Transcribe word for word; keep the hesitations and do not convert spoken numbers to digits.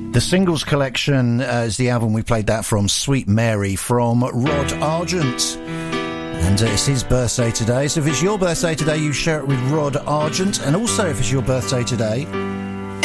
The Singles Collection uh, is the album we played that from, Sweet Mary, from Rod Argent. And uh, it's his birthday today, so if it's your birthday today, you share it with Rod Argent. And also, if it's your birthday today,